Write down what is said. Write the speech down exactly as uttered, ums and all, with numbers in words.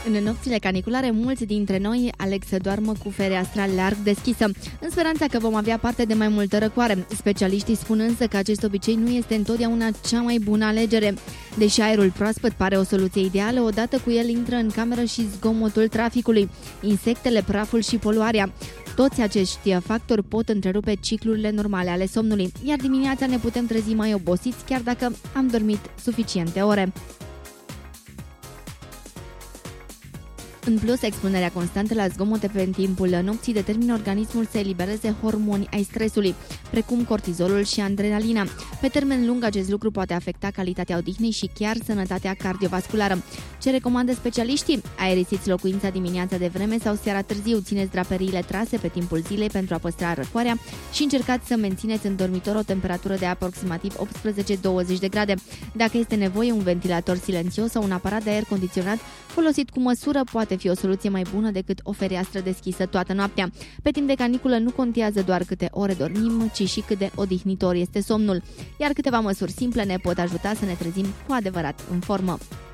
În nopțile caniculare, mulți dintre noi aleg să doarmă cu fereastra larg deschisă, în speranța că vom avea parte de mai multă răcoare. Specialiștii spun însă că acest obicei nu este întotdeauna cea mai bună alegere. Deși aerul proaspăt pare o soluție ideală, odată cu el intră în cameră și zgomotul traficului, insectele, praful și poluarea. Toți acești factori pot întrerupe ciclurile normale ale somnului, iar dimineața ne putem trezi mai obosiți chiar dacă am dormit suficiente ore. În plus, expunerea constantă la zgomote pe timpul nopții determină organismul să elibereze hormoni ai stresului, precum cortizolul și adrenalina. Pe termen lung, acest lucru poate afecta calitatea odihnei și chiar sănătatea cardiovasculară. Ce recomandă specialiștii? Aerisiți locuința dimineața de vreme sau seara târziu, țineți draperiile trase pe timpul zilei pentru a păstra răcoarea și încercați să mențineți în dormitor o temperatură de aproximativ optsprezece douăzeci de grade. Dacă este nevoie, un ventilator silențios sau un aparat de aer condiționat folosit cu măsură poate fi o soluție mai bună decât o fereastră deschisă toată noaptea. Pe timp de caniculă nu contează doar câte ore dormim, ci și cât de odihnitor este somnul. Iar câteva măsuri simple ne pot ajuta să ne trezim cu adevărat în formă.